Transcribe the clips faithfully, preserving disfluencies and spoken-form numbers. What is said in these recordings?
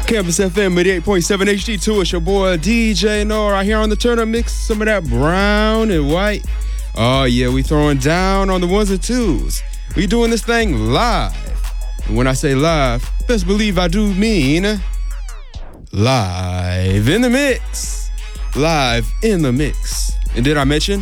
Campus F M eighty-eight point seven H D two. It's your boy D J Noah right here on the Turn Up Mix. Some of that brown and white. Oh yeah, we throwing down on the ones and twos. We doing this thing live. And when I say live, best believe I do mean live in the mix. Live in the mix. And did I mention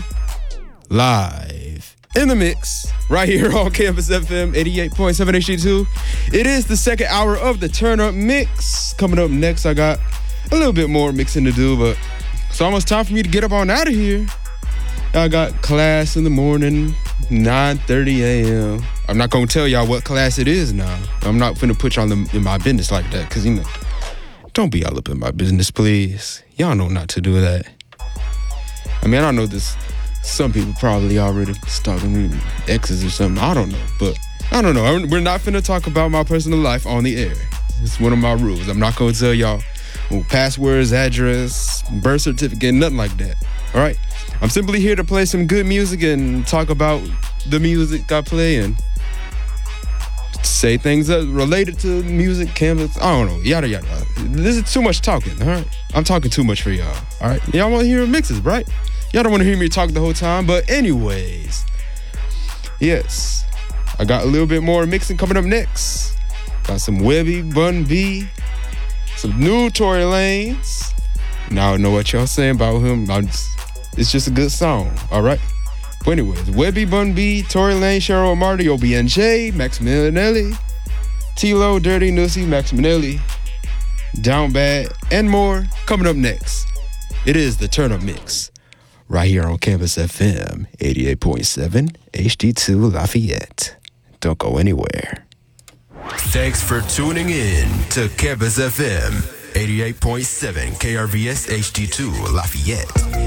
live in the mix right here on Campus F M eighty-eight point seven H D two. It is the second hour of the Turn Up Mix. Coming up next, I got a little bit more mixing to do, but it's almost time for me to get up on out of here. I got class in the morning, nine thirty a.m. I'm not gonna tell y'all what class it is now. I'm not finna put y'all in my business like that, cause you know, don't be all up in my business, please. Y'all know not to do that. I mean, I know this. Some people probably already stalking me, exes or something. I don't know, but I don't know. We're not finna talk about my personal life on the air. It's one of my rules. I'm not gonna tell y'all well, passwords, address, birth certificate, nothing like that. All right? I'm simply here to play some good music and talk about the music I play and say things that related to music, campus. I don't know, yada yada. This is too much talking. All right? I'm talking too much for y'all. All right? Y'all want to hear mixes, right? Y'all don't want to hear me talk the whole time, but anyways, yes, I got a little bit more mixing coming up next. Got some Webby, Bun B, some new Tory Lanez. Now I know what y'all saying about him. I'm just, it's just a good song, all right? But anyways, Webby, Bun B, Tory Lanez, Cheryl Marty, O B N J, Max Minnelli, T-Lo, Dirty Nussy, Max Minnelli, Down Bad, and more coming up next. It is the Turn Up Mix. Right here on Campus F M, eighty-eight point seven, H D two Lafayette. Don't go anywhere. Thanks for tuning in to Campus F M, eighty-eight point seven, K R V S H D two Lafayette.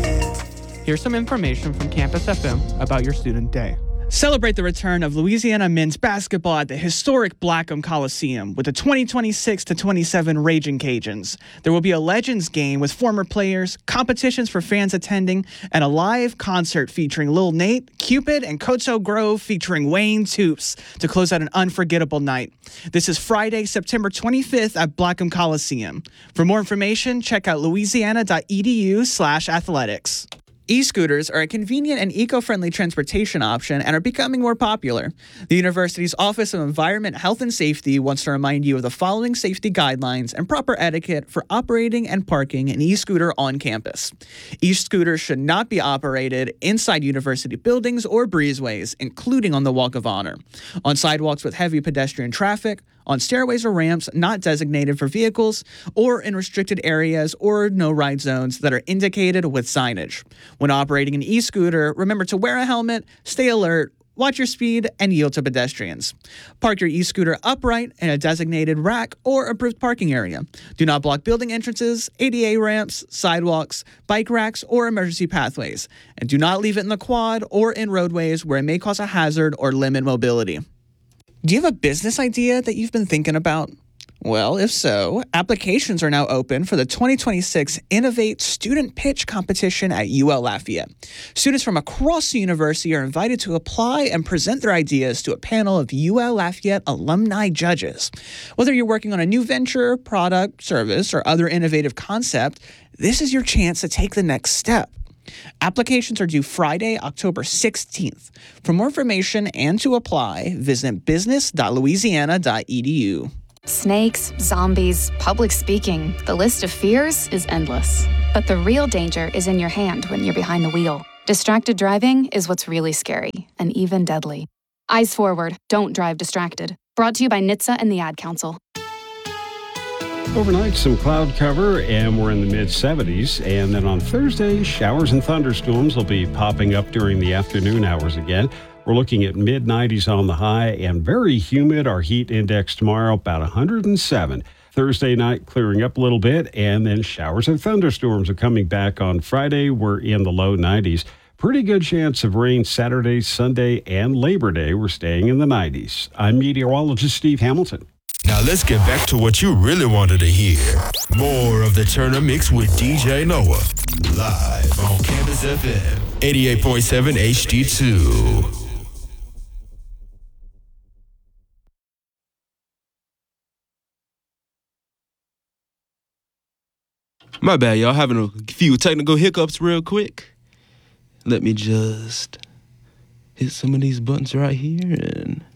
Here's some information from Campus F M about your student day. Celebrate the return of Louisiana men's basketball at the historic Blackham Coliseum with the twenty twenty-six to twenty-seven Raging Cajuns. There will be a Legends game with former players, competitions for fans attending, and a live concert featuring Lil Nate, Cupid, and Koto Grove featuring Wayne Toops to close out an unforgettable night. This is Friday, September twenty-fifth at Blackham Coliseum. For more information, check out louisiana.edu slash athletics. E-scooters are a convenient and eco-friendly transportation option and are becoming more popular. The university's Office of Environment, Health, and Safety wants to remind you of the following safety guidelines and proper etiquette for operating and parking an e-scooter on campus. E-scooters should not be operated inside university buildings or breezeways, including on the Walk of Honor, on sidewalks with heavy pedestrian traffic, on stairways or ramps not designated for vehicles, or in restricted areas or no-ride zones that are indicated with signage. When operating an e-scooter, remember to wear a helmet, stay alert, watch your speed, and yield to pedestrians. Park your e-scooter upright in a designated rack or approved parking area. Do not block building entrances, A D A ramps, sidewalks, bike racks, or emergency pathways. And do not leave it in the quad or in roadways where it may cause a hazard or limit mobility. Do you have a business idea that you've been thinking about? Well, if so, applications are now open for the twenty twenty-six Innovate Student Pitch Competition at U L Lafayette. Students from across the university are invited to apply and present their ideas to a panel of U L Lafayette alumni judges. Whether you're working on a new venture, product, service, or other innovative concept, this is your chance to take the next step. Applications are due Friday, October sixteenth. For more information and to apply, visit business dot louisiana dot e d u. Snakes, zombies, public speaking, the list of fears is endless. But the real danger is in your hand when you're behind the wheel. Distracted driving is what's really scary and even deadly. Eyes forward, don't drive distracted. Brought to you by N H T S A and the Ad Council. Overnight, some cloud cover, and we're in the mid seventies. And then on Thursday, showers and thunderstorms will be popping up during the afternoon hours again. We're looking at mid nineties on the high and very humid. Our heat index tomorrow, about one hundred seven. Thursday night, clearing up a little bit, and then showers and thunderstorms are coming back on Friday. We're in the low nineties. Pretty good chance of rain Saturday, Sunday, and Labor Day. We're staying in the nineties. I'm meteorologist Steve Hamilton. Now let's get back to what you really wanted to hear. More of the Turn Up Mix with D J Noah. Live on Campus F M, eighty-eight point seven H D two. My bad, y'all. Having a few technical hiccups real quick. Let me just hit some of these buttons right here and